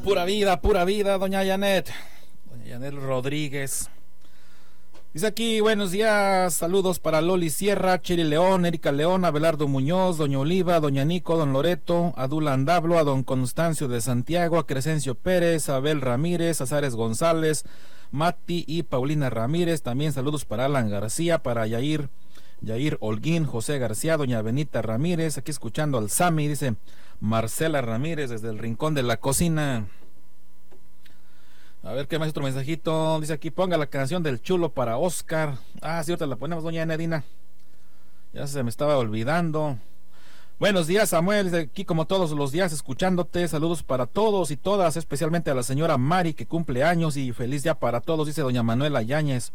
Pura vida, doña Janet Rodríguez. Dice aquí, buenos días, saludos para Loli Sierra, Chiri León, Erika León, Abelardo Muñoz, doña Oliva, doña Nico, don Loreto, a Dula Andablo, a don Constancio de Santiago, a Crescencio Pérez, a Abel Ramírez, a Zares González, Mati y Paulina Ramírez. También saludos para Alan García, para Yair Holguín, José García, doña Benita Ramírez, aquí escuchando al Sami, dice Marcela Ramírez desde el rincón de la cocina. A ver qué más, otro mensajito. Dice aquí, ponga la canción del Chulo para Oscar. Ah, sí, ahorita la ponemos, doña Nedina. Ya se me estaba olvidando. Buenos días, Samuel, dice aquí como todos los días escuchándote. Saludos para todos y todas, especialmente a la señora Mari que cumple años, y feliz día para todos, dice doña Manuela Yáñez.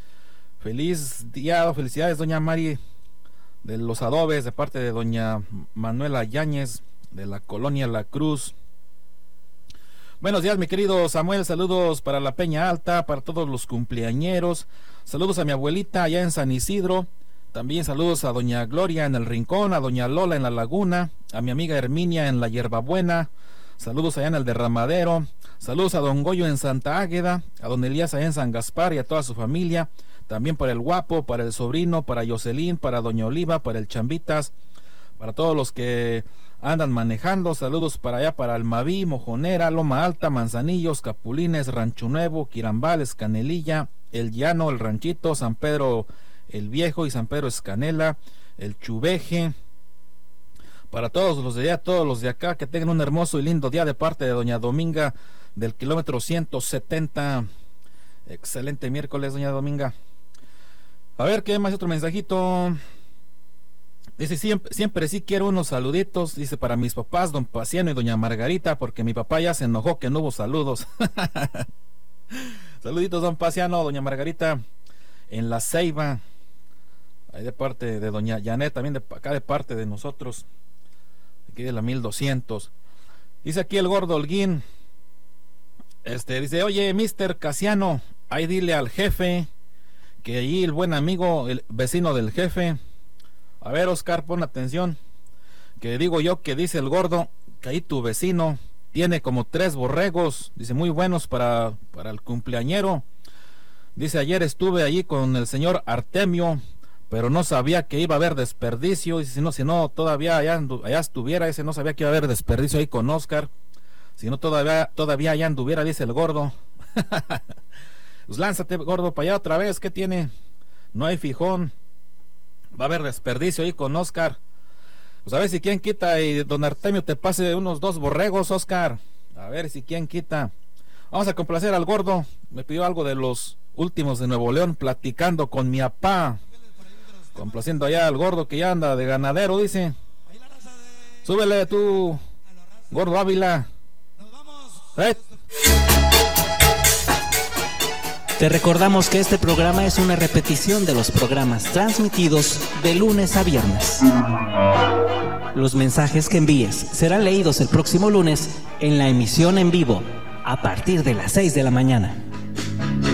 Feliz día, felicidades, doña Mari de los Adobes, de parte de doña Manuela Yáñez de la colonia La Cruz. Buenos días, mi querido Samuel, saludos para la Peña Alta, para todos los cumpleañeros, saludos a mi abuelita allá en San Isidro, también saludos a doña Gloria en el Rincón, a doña Lola en la Laguna, a mi amiga Herminia en la Hierbabuena, saludos allá en el Derramadero, saludos a don Goyo en Santa Águeda, a don Elías allá en San Gaspar y a toda su familia, también para el Guapo, para el Sobrino, para Jocelyn, para doña Oliva, para el Chambitas, para todos los que andan manejando, saludos para allá, para Almaví, Mojonera, Loma Alta, Manzanillos, Capulines, Rancho Nuevo, Quirambales, Canelilla, El Llano, El Ranchito, San Pedro el Viejo y San Pedro Escanela, El Chuveje, para todos los de allá, todos los de acá, que tengan un hermoso y lindo día de parte de doña Dominga del kilómetro 170. Excelente miércoles, doña Dominga. A ver, ¿qué más? Otro mensajito. Dice, siempre sí quiero unos saluditos, dice, para mis papás, don Paciano y doña Margarita, porque mi papá ya se enojó que no hubo saludos. Saluditos, don Paciano, doña Margarita, en La Ceiba, ahí de parte de doña Janet, también de acá de parte de nosotros, aquí de la 1200. Dice aquí el gordo Holguín, dice, oye, mister Casiano, ahí dile al jefe, que allí el buen amigo, el vecino del jefe. A ver, Oscar, pon atención, que digo yo que dice el gordo que ahí tu vecino tiene como 3 borregos, dice, muy buenos para el cumpleañero. Dice, ayer estuve allí con el señor Artemio, pero no sabía que iba a haber desperdicio. Dice, si no todavía allá estuviera, dice, no sabía que iba a haber desperdicio ahí con Oscar, si no todavía allá anduviera, dice el gordo. Pues lánzate, gordo, para allá otra vez, ¿qué tiene? No hay fijón. Va a haber desperdicio ahí con Oscar. Pues a ver si quien quita y don Artemio te pase unos 2 borregos, Oscar. A ver si quien quita. Vamos a complacer al gordo. Me pidió algo de los últimos de Nuevo León, platicando con mi papá. Complaciendo allá al gordo que ya anda de ganadero, dice. Súbele tú, gordo Ávila. Te recordamos que este programa es una repetición de los programas transmitidos de lunes a viernes. Los mensajes que envíes serán leídos el próximo lunes en la emisión en vivo a partir de las 6 de la mañana.